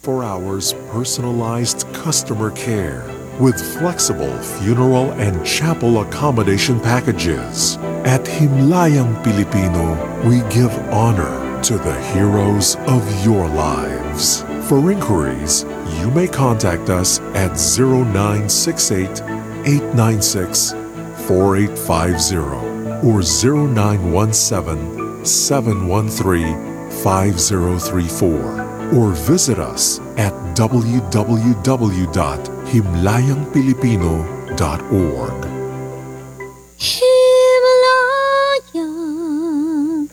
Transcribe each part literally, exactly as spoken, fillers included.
twenty-four hours personalized customer care with flexible funeral and chapel accommodation packages. At Himlayang Pilipino, we give honor to the heroes of your lives. For inquiries, you may contact us at zero nine six eight, eight nine six, four eight five zero or zero nine one seven, seven one three, five zero three four or visit us at w w w dot himlayang pilipino dot org. Himlayang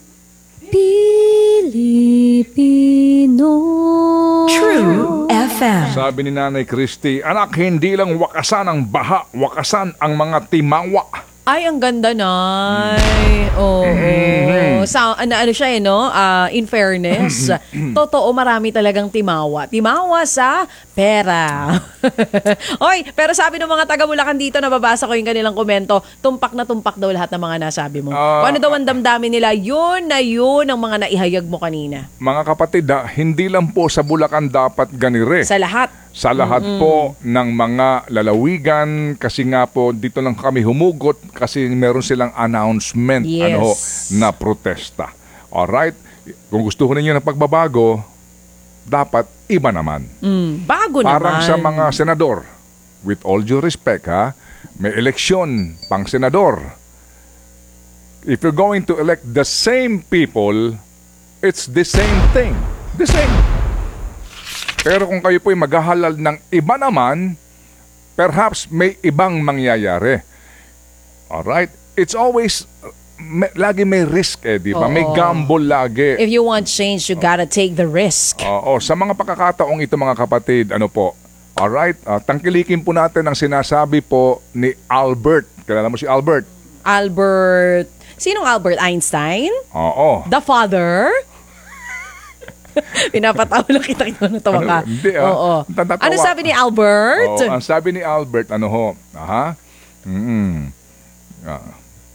Pilipino. True F M. Sabi ni Nanay Christy, anak, hindi lang wakasan ang baha, wakasan ang mga timawa. Ay, ang ganda na. Oo. Mm-hmm. Sa, ano, ano siya eh, no? Uh, in fairness, totoo, marami talagang timawa. Timawa sa pera. Oy, pero sabi ng mga taga-Bulacan dito, nababasa ko yung kanilang komento, tumpak na tumpak daw lahat ng mga nasabi mo. Uh, Kung ano daw ang damdamin nila, yun na yun ang mga naihayag mo kanina. Mga kapatid, ha, hindi lang po sa Bulacan dapat ganire. Sa lahat. Sa lahat mm-hmm. po ng mga lalawigan, kasi nga po dito lang kami humugot kasi meron silang announcement yes. ano na protesta. Alright? Kung gusto ko ninyo ng pagbabago, dapat iba naman. Mm, bago Parang naman. sa mga senador, with all due respect, ha, may eleksyon pang senador. If you're going to elect the same people, it's the same thing. The same. Pero kung kayo po'y maghahalal ng iba naman, perhaps may ibang mangyayari. Alright? It's always, may, lagi may risk eh, di ba? May gamble lagi. If you want change, you gotta take the risk. Oo. Sa mga pagkakataong ito mga kapatid, ano po, alright? Uh, tangkilikin po natin ang sinasabi po ni Albert. Kilala mo si Albert? Albert, sinong Albert Einstein? Oo. The father? Pinapatawa lang kita kita natawa ka. Ano, hindi ah. Oo. Tatatawa. Ano sabi ni Albert? Oo, ang sabi ni Albert, ano ho? Aha. Mm-hmm. Ah.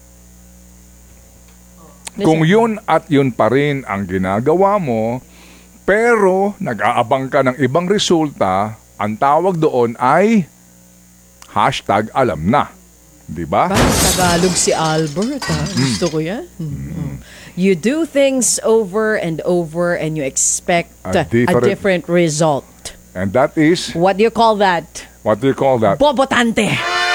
Kung yun at yun pa rin ang ginagawa mo, pero nag-aabang ka ng ibang resulta, ang tawag doon ay hashtag alam na. Di ba? Ba, Tagalog si Albert. Ha? Gusto ko yan. Mm. You do things over and over and you expect A a different- different, result. And that is, What do you call that? what do you call that? Bobotante.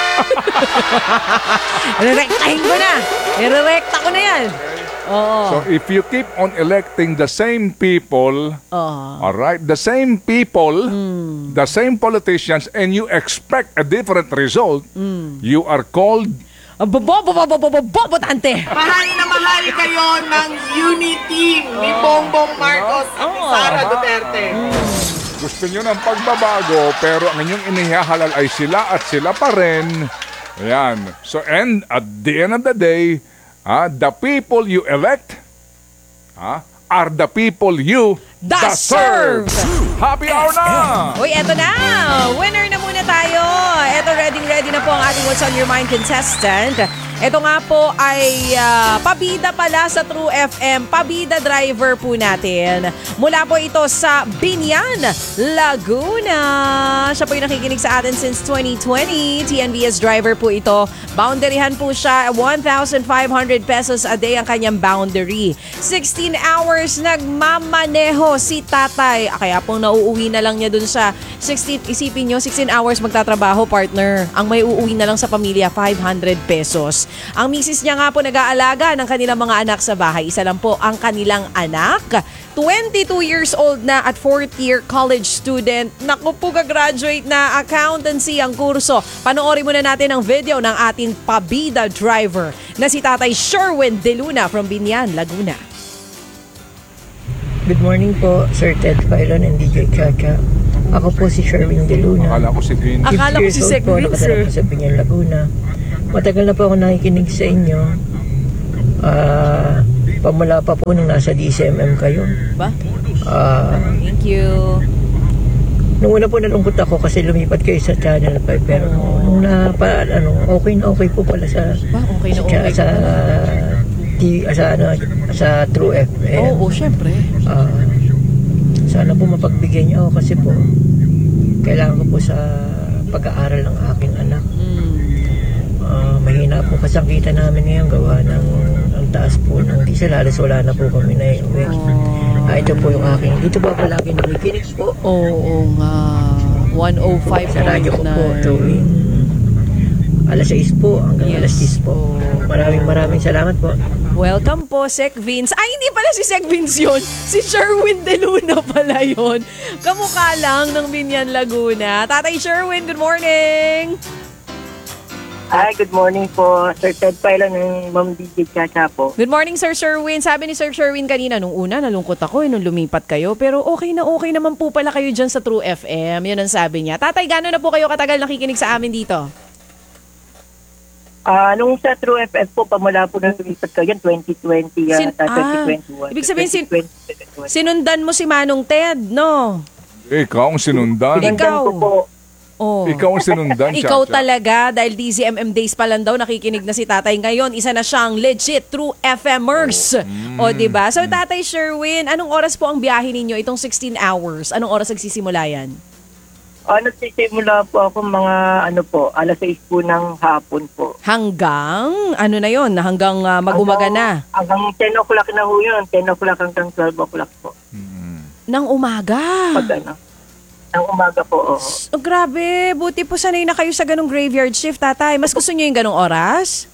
Irerektahin ko na. Irerekta ko na yan. Oo. So if you keep on electing the same people, Oo. all right, the same people, the same politicians, and you expect a different result, you are called Bobotante. Mahal na mahal kayo ng unity ni Bongbong Marcos at ni Sara Duterte. gusto nyo ng pagbabago, pero ang inyong inihahalal ay sila at sila pa rin. Ayan. So, and at the end of the day, ah, the people you elect ah, are the people you The serve. Happy hour na! Uy, eto na! Winner na muna tayo! Eto, ready-ready na po ang ating What's on Your Mind contestant. Ito nga po ay uh, pabida pala sa True F M. Pabida driver po natin. Mula po ito sa Binyan, Laguna. Siya po yung nakikinig sa atin since twenty twenty. T N V S driver po ito. Boundaryhan po siya. one thousand five hundred pesos a day ang kanyang boundary. sixteen hours nagmamaneho si tatay. Kaya pong nauuwi na lang niya dun sa sixteen, isipin nyo, sixteen hours magtatrabaho, partner. Ang may uuwi na lang sa pamilya, five hundred pesos. Ang misis niya nga po nag-aalaga ng kanilang mga anak sa bahay. Isa lang po ang kanilang anak. twenty-two years old na at fourth year college student. Naku po, gagraduate na accountancy ang kurso. Panoorin muna natin ang video ng ating pabida driver na si Tatay Sherwin De Luna from Binyan, Laguna. Good morning po, Sir Ted Filon and D J Chacha. Ako po si Sherwin De Luna. Akala ko si Vin. Akala ko si Sec po, Vin, nakatira sir. po sa Binyan, Laguna. Matagal na po ako nakikinig sa inyo. Ah, pamula pa po nung nasa D C M M kayo. Ba? Ah, Thank you. nung una po nalungkot ako kasi lumipat kayo sa Channel five. Pero nung na, pa, ano, okay na okay po pala sa, Ba, okay na sa, okay. sa, T, sa, ano, sa True F M. Oo, oh, syempre. Ah, sana sana po mapagbigyan niyo ako kasi po kailangan ko po sa pag-aaral ng aking anak. Uh, mahina po kasakitan namin ngayon gawa ng ang taas po ng diesel. Halos wala na po kami na iuwi. Ah, ito po yung aking, dito ba ako lagi nakikinig po? Oo nga. one oh five Sa radyo ko point po nine. tuwing alas sais po hanggang Yes. alas diyes po. Maraming maraming salamat po. Welcome po, Sec Vince. Ay, hindi pala si Sec Vince yun. Si Sherwin De Luna pala yun. Kamukha lang ng Binyan, Laguna. Tatay Sherwin, good morning! Hi, good morning po. Sir Ted Pailo ng Ma'am D J Chacha po. Good morning, Sir Sherwin. Sabi ni Sir Sherwin kanina, nung una, nalungkot ako eh, nung lumipat kayo. Pero okay na okay naman po pala kayo dyan sa True F M. Yun ang sabi niya. Tatay, gano'n na po kayo katagal nakikinig sa amin dito? Ah, nung sa True F M po, pamula po nang lumipat kayo, twenty twenty, uh, Sin- twenty ah, twenty-one. ibig sabihin, sin- twenty twenty-one. Sinundan mo si Manong Ted, no? Ikaw ang sinundan. Ikaw. Sinundan ko po. Oh. Ikaw ang sinundan, Ikaw Chacha. talaga, dahil D Z M M days pa lang daw, nakikinig na si tatay ngayon. Isa na siyang legit true F-Mers. O, oh, diba? So, tatay Sherwin, anong oras po ang biyahe ninyo? Itong sixteen hours. Anong oras nagsisimula yan? Ah, nagsisimula po ako mga ano po, alas sais po ng hapon po. Hanggang, ano na yon hanggang uh, mag-umaga na? Hanggang ten o'clock na ho yun. ten o'clock hanggang twelve o'clock po. Nang umaga. Pag ano, ng umaga po. Oo. Oh, grabe, buti po sanay na kayo sa ganong graveyard shift, tatay. Mas gusto niyo yung ganong oras?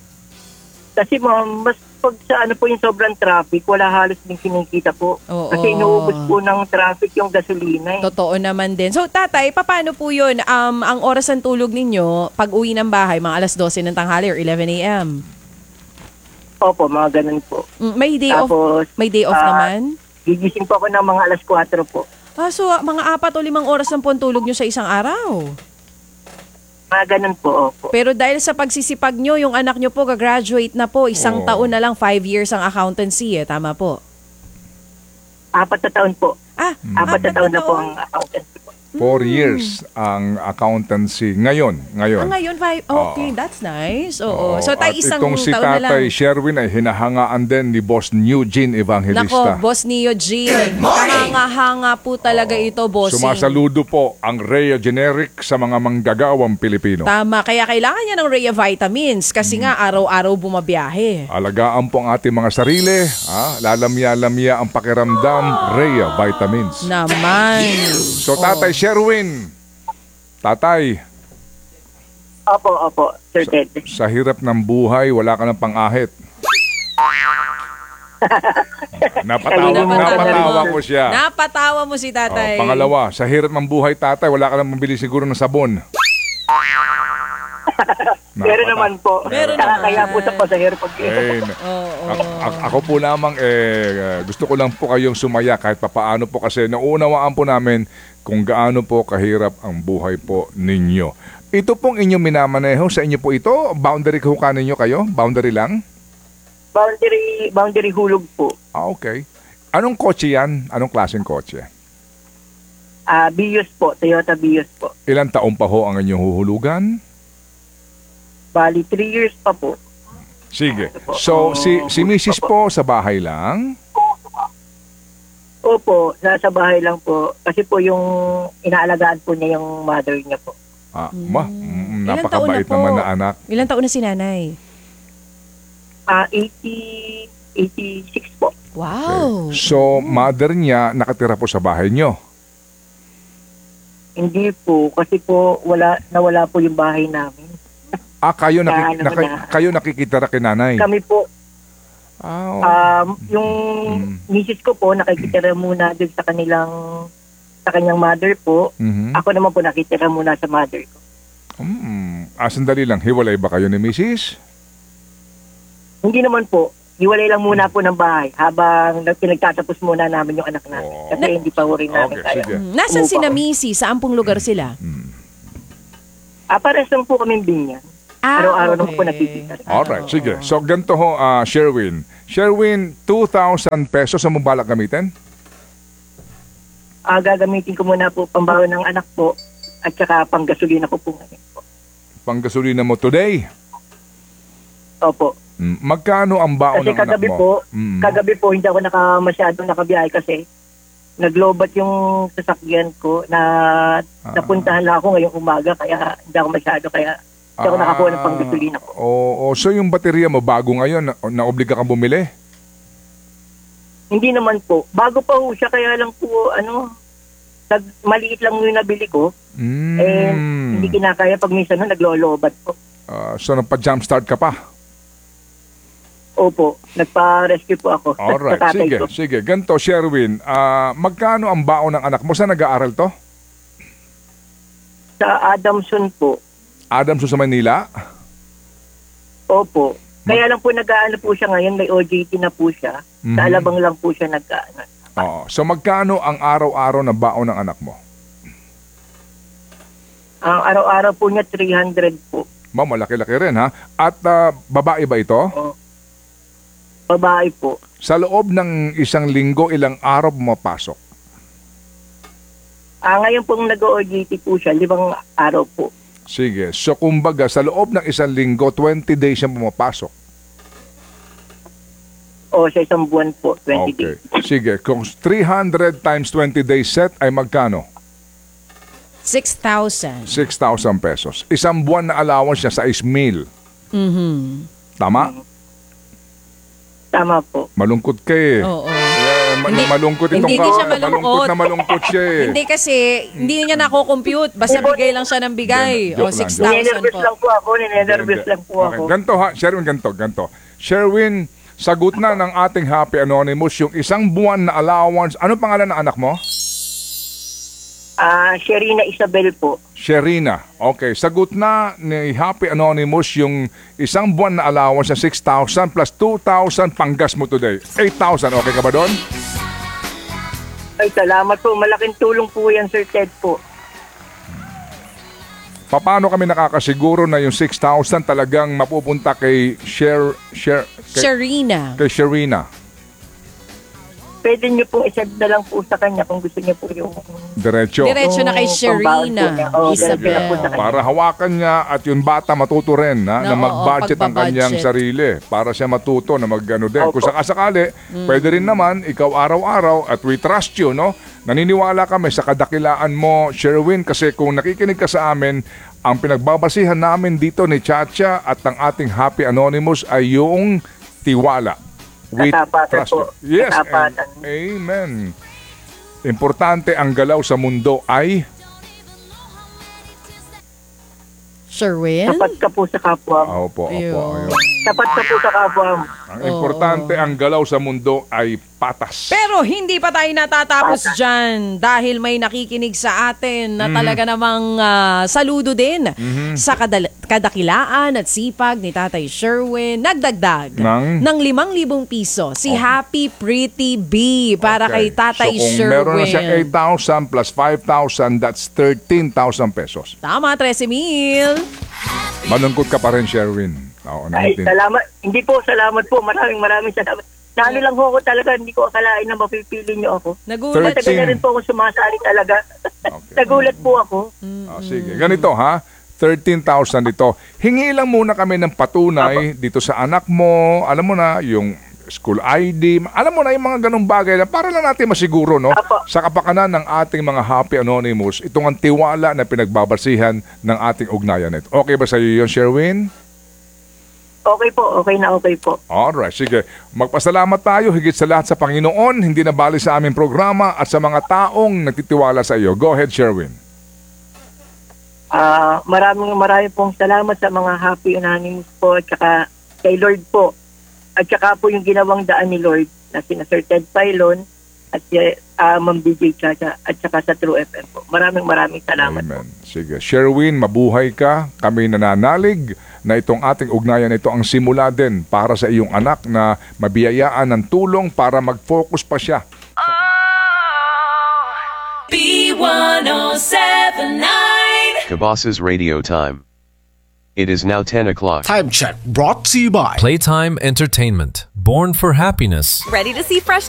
Kasi ma'am, mas pag sa ano po yung sobrang traffic, wala halos din kinikita po. Oo. Kasi inuubos po ng traffic yung gasolina eh. Totoo naman din. So, tatay, paano po yun? Um, ang oras ng tulog ninyo, pag uwi ng bahay, mga alas twelve ng tanghali or eleven a.m. Opo, mga ganun po. Mm, may day off, Tapos, may day off ah, naman? gigising po ako ng mga alas four po. Ah, so mga apat o limang oras ng po ang tulog nyo sa isang araw. Mga ganun po, opo. Pero dahil sa pagsisipag nyo, yung anak nyo po gagraduate na po. Isang Oo. taon na lang, five years ang accountancy eh. Tama po. Apat na taon po. Ah, Apat na taon na po ang accountancy po. Four years ang accountancy. Ngayon, ngayon. Ah, ngayon, five. Okay, that's nice. Oo. Oo. So, tayo At isang itong si taon na lang. Tatay Sherwin ay hinahangaan din ni Boss Eugene Evangelista. Nako, Boss Neo G. Hanga-hanga po talaga ito, bossing. Sumasaludo po ang Rhea Generic sa mga manggagawang Pilipino. Tama, kaya kailangan niya ng Rhea Vitamins kasi nga araw-araw bumabiyahe. Alagaan po ang ating mga sarili. Ha? Lalamya-lamya ang pakiramdam. Rhea Vitamins. Naman. So, Tatay Sherwin, Tatay, Opo, opo, Sir Ted. sa hirap ng buhay, wala ka ng pang-ahit. Napatawa, Napatawa napatawa mo. ko siya. Napatawa mo si Oh, tatay. pangalawa, sa hirap ng buhay, Tatay, wala ka nang mabili siguro ng sabon. Pero Napata- naman po. Meron Kaya- naman. Kaya po sa pasahero pag Eh, Oo. ako, ako- ako po lamang, eh, gusto ko lang po kayong sumaya kahit papaano po kasi naunawaan po namin kung gaano po kahirap ang buhay po ninyo. Ito pong inyong minamaneho, sa inyo po ito, boundary kuhukan ninyo kayo? Boundary lang? boundary, boundary hulog po. Ah, okay. Anong kotse yan? Anong klaseng kotse? Ah, Vios po, Toyota Vios po. Ilang taon pa ho ang inyong huhulugan? Bali, three years pa po. Sige. So, si, si Missus po sa bahay lang? Opo, nasa bahay lang po. Kasi po yung inaalagaan po niya yung mother niya po. Ah, ma, mm, Ilang napakabait taon na po? naman na anak. Ilang taon na si nanay? Ah, eighty, eighty-six po. Wow. So, mother niya nakatira po sa bahay nyo. Hindi po, kasi po wala, nawala po yung bahay namin. Ah, kayo, naki, Kaya ano naki, na. kayo nakikitira kay nanay? Kami po, Ah, oo. um, yung Mm. misis ko po, nakikitira muna dun sa kanilang, sa kanyang mother po. Mhm. Ako naman po nakitira muna sa mother ko. Mm. Ah, sandali lang. Hiwalay ba kayo ni Missus? Hindi naman po. Hiwalay lang muna po ng bahay habang nag- pinagtatapos muna namin yung anak namin. Oh. Kasi hindi pa rin namin Okay, kaya. sige. Mm, Nasaan si Namisi? Saan pong lugar sila? Ah, pares lang po kami binyan. Ah, Araw-araw naman okay. po nagkikita. Alright, sige. So, ganito ho, ah, Sherwin. Sherwin, two thousand pesos ang mong balak gamitin? Ah, gagamitin ko muna po pambaon ng anak po at saka panggasolina ko po ngayon po. Panggasolina mo today? Opo. Mm. Magkano ang baon Kasi ng anak kagabi mo? po, Mm. kagabi po hindi ako naka, masyadong nakabiyahe kasi naglobat yung sasakyan ko na napuntahan lang ako ngayong umaga kaya hindi ako masyado kaya hindi ako nakakuha ng panggasolina ko. Oo, so yung baterya mo bago ngayon, na, naobliga kang bumili? Hindi naman po. Bago pa ho siya kaya lang po ano, nag, maliit lang yung nabili ko. Mm. Eh, hindi kinakaya pag minsan no, naglolobat po. Uh, so nagpa-jumpstart ka pa? Opo, nagpa-rescue po ako. Alright, sa tatay sige, ko. sige. Ganito, Sherwin, ah, magkano ang baon ng anak mo? Saan nag-aaral to? Sa Adamson po. Adamson sa Manila? Opo. Kaya lang po nag-aano po siya ngayon, may O J T na po siya. Mhm. Sa Alabang lang po siya nag-aano. Oo. So magkano ang araw-araw na baon ng anak mo? Ang araw-araw po niya three hundred po. Ma, malaki-laki rin ha. At ah, babae ba ito? O, babae po. Sa loob ng isang linggo, ilang araw pumapasok? Ah, ngayon pong nag-O J T po siya, limang araw po. Sige. So kumbaga, sa loob ng isang linggo, twenty days siya pumapasok. O sa isang buwan po, twenty Okay. days. Sige. Kung three hundred times twenty days set ay magkano? six thousand. six thousand pesos. Isang buwan na allowance niya sa is meal. Mhm. Tama? Tama po. Malungkot ka eh. Oo. Yeah, ma- Hindi- malungkot itong hindi ka- siya malungkot. malungkot na malungkot siya eh. Hindi kasi, hindi niya nako-compute. Basta bigay lang siya ng bigay. Joke O, lang, six joke. thousand Ninenervous po. lang po ako, ninenervous lang po Okay, ako. ganito ha, Sherwin, ganito, ganito. Sherwin, sagot na ng ating Happy Anonymous yung isang buwan na allowance. Ano pangalan ng anak mo? Ah, Sherina Isabel po. Sherina. Okay, sagot na ni Happy Anonymous yung isang buwan na allowance na six thousand plus two thousand panggas mo today. eight thousand, okay ka ba doon? Ay, salamat po. Malaking tulong po yan, Sir Ted po. Paano kami nakakasiguro na yung six thousand talagang mapupunta kay Sher, Sher, kay, Sherina. kay Sherina? Pwede niyo pong isend na lang po sa kanya kung gusto niyo po yung... Diretso. Diretso na kay yung pambaon po niya. Sherina. Oo, Isabel. diretso na po sa kanya. Para hawakan niya at yung bata matuto rin na, na Na, oo, mag-budget ang kanyang pagbabudget. sarili para siya matuto na mag-ano din. Opo. Kung sakasakali, Mm. pwede rin naman, ikaw araw-araw at we trust you, no? Naniniwala kami sa kadakilaan mo, Sherwin, kasi kung nakikinig ka sa amin, ang pinagbabasihan namin dito ni Chacha at ng ating Happy Anonymous ay yung tiwala. We Katapatan trust po. you. Yes, Katapatan. and amen. Importante ang galaw sa mundo ay Sherwin? Tapat ka po sa kapwa mo. Ah, opo, opo. Ayun. Ayun. Tapat ka po sa kapwa mo. Ang importante ang galaw sa mundo ay patas. Pero hindi pa tayo natatapos dyan dahil may nakikinig sa atin na talaga namang ah, saludo din sa kadal- kadakilaan at sipag ni Tatay Sherwin. Nagdagdag Ng? ng limang libong piso si Happy Pretty B para Okay. kay Tatay so, kung Sherwin. meron na siya eight thousand plus five thousand, that's thirteen thousand pesos. Tama, thirteen mil. Malungkot ka pa rin, Sherwin. Oo, Ay, natin. salamat. Hindi po, salamat po. Maraming maraming salamat. Naano lang po ako talaga, hindi ko akalain na mapipili niyo ako. Nagulat. Matagal na rin po ako sumasali talaga. Okay. Nagulat po ako. Ah, sige, ganito ha. thirteen thousand ito. Hingi lang muna kami ng patunay dito sa anak mo. Alam mo na, yung school I D. Alam mo na yung mga ganong bagay na para lang natin masiguro, no? Apo. Sa kapakanan ng ating mga Happy Anonymous, itong ang tiwala na pinagbabasihan ng ating ugnayan nito. Okay ba sa iyo yun, Sherwin? Okay po, okay na okay po. Alright, sige. Magpasalamat tayo higit sa lahat sa Panginoon, hindi na bali sa aming programa at sa mga taong nagtitiwala sa iyo. Go ahead, Sherwin. Ah, maraming maraming pong salamat sa mga Happy Anonymous po at saka kay Lord po. At saka po yung ginawang daan ni Lord na sina Sir Ted Filon at uh, Ma'am D J Chacha at saka sa True F M po. Maraming maraming salamat po. Amen. Sige. Sherwin, mabuhay ka. Kami nananalig na itong ating ugnayan ito ang simula din para sa iyong anak na mabiyayaan ng tulong para mag-focus pa siya. B one oh seven nine. Kabas's Radio Time. It is now ten o'clock. Time check brought to you by Playtime Entertainment. Born for happiness. Ready to see fresh